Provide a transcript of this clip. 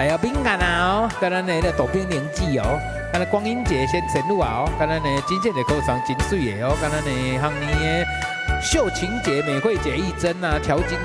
还有饼干啊哦，跟咱的豆饼年纪哦，跟咱光阴节先前路啊哦，跟咱的金线的口上真水的哦，跟咱的行年的秀琴节、美惠节一针啊，条金